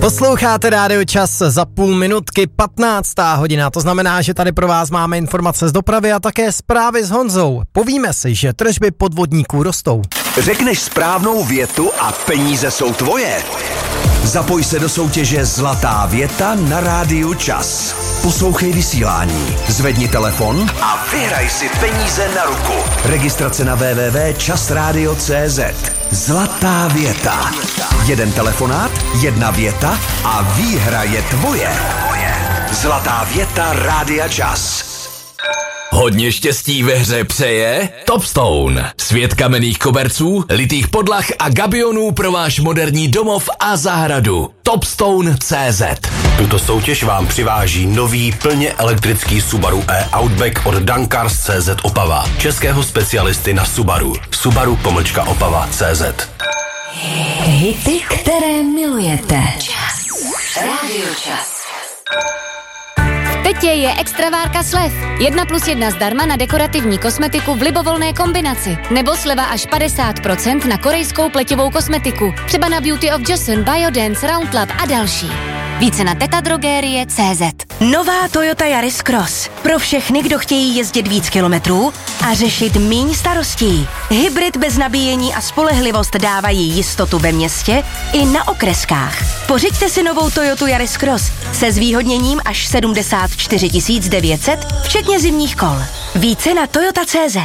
Posloucháte Rádio Čas za půl minutky 15. hodina, to znamená, že tady pro vás máme informace z dopravy a také zprávy s Honzou. Povíme si, že tržby podvodníků rostou. Řekneš správnou větu a peníze jsou tvoje. Zapoj se do soutěže Zlatá věta na Rádiu Čas. Poslouchej vysílání, zvedni telefon a vyhraj si peníze na ruku. Registrace na www.časradio.cz. Zlatá věta. Jeden telefonát, jedna věta a výhra je tvoje. Zlatá věta Rádia Čas. Hodně štěstí ve hře přeje Topstone. Svět kamenných koberců, litých podlah a gabionů pro váš moderní domov a zahradu. Topstone.cz. Tuto soutěž vám přiváží nový plně elektrický Subaru e-Outback od Dankars.cz Opava. Českého specialisty na Subaru. Subaru-Opava.cz. Hity, které milujete. Čas. Rádio Čas. Teď je extravárka slev. 1+1 zdarma na dekorativní kosmetiku v libovolné kombinaci. Nebo sleva až 50% na korejskou pleťovou kosmetiku. Třeba na Beauty of Joseon, Biodance, Roundlab a další. Více na tetadrogerie.cz. Nová Toyota Yaris Cross. Pro všechny, kdo chtějí jezdit víc kilometrů a řešit míň starostí. Hybrid bez nabíjení a spolehlivost dávají jistotu ve městě i na okreskách. Pořiďte si novou Toyotu Yaris Cross se zvýhodněním až 74 900, včetně zimních kol. Více na Toyota.cz.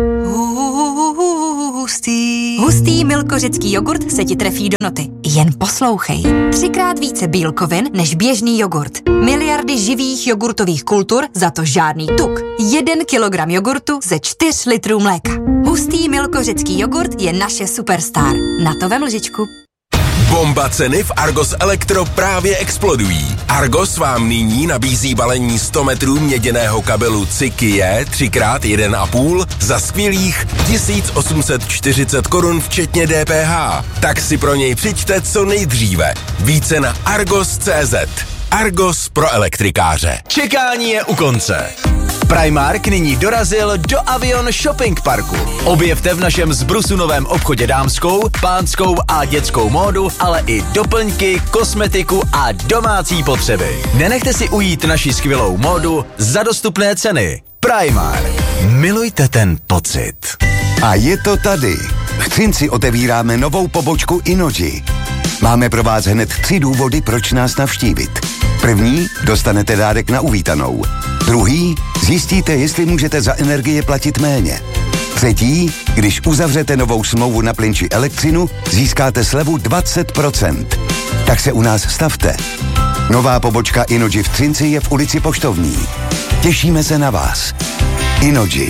Hustý milkořecký jogurt se ti trefí do noty. Jen poslouchej. 3x více bílkovin než běžný jogurt. Miliardy živých jogurtových kultur, za to žádný tuk. 1 kilogram jogurtu ze 4 litrů mléka. Hustý milkořecký jogurt je naše superstar. Na to vem lžičku. Bomba ceny v Argos Elektro právě explodují. Argos vám nyní nabízí balení 100 metrů měděného kabelu Cikie 3x1,5 za skvělých 1840 korun včetně DPH. Tak si pro něj přijďte co nejdříve. Více na Argos.cz. Argos pro elektrikáře. Čekání je u konce. Primark nyní dorazil do Avion Shopping Parku. Objevte v našem zbrusu novém obchodě dámskou, pánskou a dětskou módu, ale i doplňky, kosmetiku a domácí potřeby. Nenechte si ujít naši skvělou módu za dostupné ceny. Primark. Milujte ten pocit. A je to tady. V Třinci otevíráme novou pobočku Inoji. Máme pro vás hned 3 důvody, proč nás navštívit. První, dostanete dárek na uvítanou. Druhý, zjistíte, jestli můžete za energie platit méně. Třetí, když uzavřete novou smlouvu na plyn či elektřinu, získáte slevu 20%. Tak se u nás stavte. Nová pobočka Inoji v Třinci je v ulici Poštovní. Těšíme se na vás. Inoji.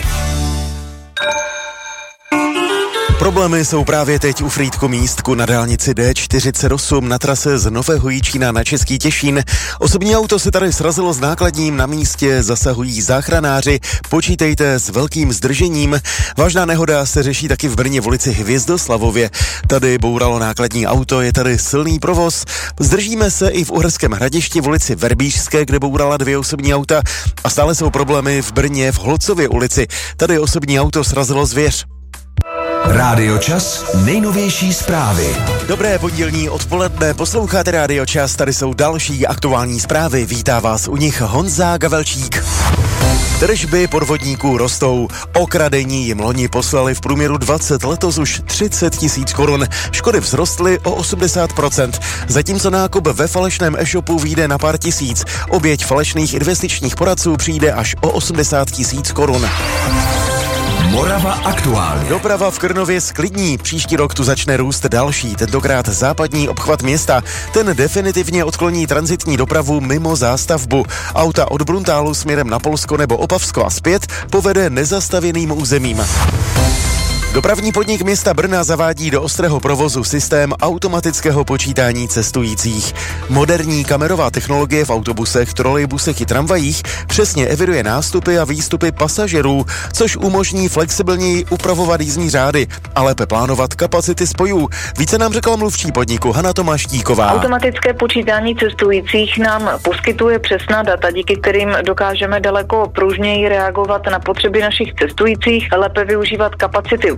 Problémy jsou právě teď u Frýdku-Místku na dálnici D48 na trase z Nového Jičína na Český Těšín. Osobní auto se tady srazilo s nákladním, na místě zasahují záchranáři, počítejte s velkým zdržením. Vážná nehoda se řeší taky v Brně v ulici Hvězdoslavově. Tady bouralo nákladní auto, je tady silný provoz. Zdržíme se i v Uherském Hradišti v ulici Verbíšské, kde bourala 2 osobní auta a stále jsou problémy v Brně v Holcově ulici. Tady osobní auto srazilo zvěř. Rádio Čas, nejnovější zprávy. Dobré pondělní odpoledne, posloucháte Rádio Čas, tady jsou další aktuální zprávy, vítá vás u nich Honza Gavelčík. Tržby podvodníků rostou, okradení jim loni poslali v průměru 20, letos už 30 000 korun. Škody vzrostly o 80%, zatímco nákup ve falešném e-shopu vyjde na pár tisíc. Oběť falešných investičních poradců přijde až o 80 000 korun. Morava aktuálně. Doprava v Krnově zklidní, příští rok tu začne růst další, tentokrát západní obchvat města. Ten definitivně odkloní tranzitní dopravu mimo zástavbu. Auta od Bruntálu směrem na Polsko nebo Opavsko a zpět povede nezastavěným územím. Dopravní podnik města Brna zavádí do ostrého provozu systém automatického počítání cestujících. Moderní kamerová technologie v autobusech, trolejbusech i tramvajích přesně eviduje nástupy a výstupy pasažerů, což umožní flexibilněji upravovat jízdní řády a lépe plánovat kapacity spojů. Více nám řekla mluvčí podniku Hana Tomáštíková. Automatické počítání cestujících nám poskytuje přesná data, díky kterým dokážeme daleko pružněji reagovat na potřeby našich cestujících, lépe využívat kapacity vozů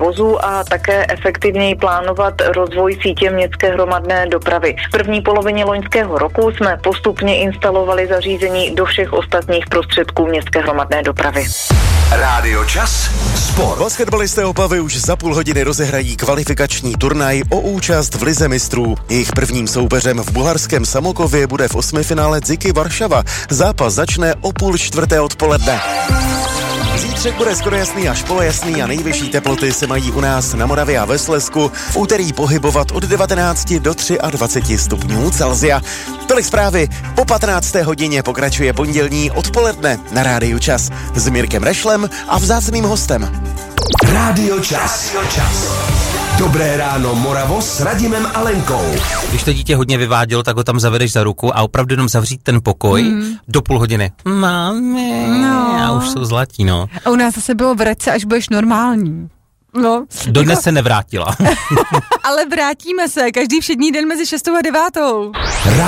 vozů a také efektivněji plánovat rozvoj sítě městské hromadné dopravy. V první polovině loňského roku jsme postupně instalovali zařízení do všech ostatních prostředků městské hromadné dopravy. Rádio Čas. Sport. Basketbalisté Opavy už za půl hodiny rozehrají kvalifikační turnaj o účast v Lize mistrů. Jejich prvním soupeřem v bulharském Samokově bude v osmifinále Dziky Varšava. Zápas začne o 3:30 odpoledne. Zítřek bude skoro jasný až polojasný a nejvyšší teploty se mají u nás na Moravě a ve Slezsku v úterý pohybovat od 19 do 23 stupňů Celsia. Tolik zprávy. Po 15. hodině pokračuje pondělní odpoledne na Rádiu Čas s Mirkem Rešlem a vzácným hostem. Rádio Čas. Dobré ráno Moravo s Radimem a Lenkou. Když to dítě hodně vyvádělo, tak ho tam zavedeš za ruku a opravdu jenom zavřít ten pokoj do půl hodiny. Mami, a už jsou zlatí, no. A u nás zase bylo vrať se, až budeš normální. No. Dodnes se nevrátila. Ale vrátíme se, každý všední den mezi 6. a 9.